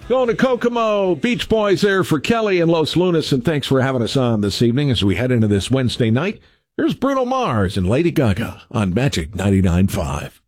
Going to Kokomo. Beach Boys there for Kelly and Los Lunas, and thanks for having us on this evening as we head into this Wednesday night. Here's Bruno Mars and Lady Gaga on Magic 99.5.